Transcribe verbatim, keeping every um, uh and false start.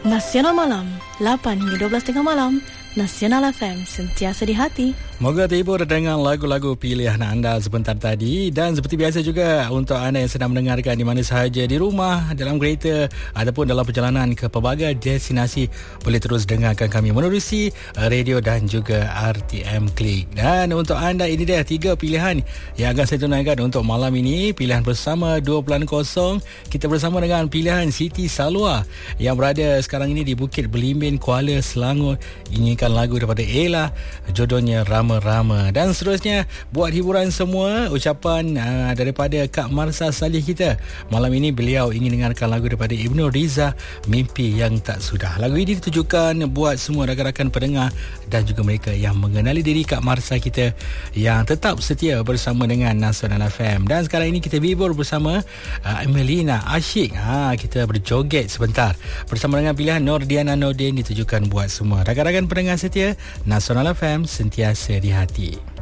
Nasional Malam, lapan hingga dua belas tengah malam. Nasional F M, sentiasa di hati. Moga terhibur dengan lagu-lagu pilihan anda sebentar tadi. Dan seperti biasa juga untuk anda yang sedang mendengarkan di mana sahaja, di rumah, dalam kereta ataupun dalam perjalanan ke pelbagai destinasi, boleh terus dengarkan kami menerusi radio dan juga R T M Klik. Dan untuk anda, ini dia tiga pilihan yang akan saya tunaikan untuk malam ini. Pilihan bersama dua bulan kosong, kita bersama dengan pilihan Siti Salwa yang berada sekarang ini di Bukit Belimbing, Kuala Selangor. Inginkan lagu daripada Ella, jodohnya Rama-Rama. Dan seterusnya, buat hiburan semua, ucapan uh, daripada Kak Marsha Salih kita. Malam ini beliau ingin dengarkan lagu daripada Ibnu Riza, Mimpi Yang Tak Sudah. Lagu ini ditujukan buat semua rakan-rakan pendengar dan juga mereka yang mengenali diri Kak Marsha kita, yang tetap setia bersama dengan Nasional F M. Dan sekarang ini kita hibur bersama uh, Emelina Asyik. Ha, kita berjoget sebentar bersama dengan pilihan Nordiana Nordin, ditujukan buat semua rakan-rakan pendengar setia Nasional F M, sentiasa di hati.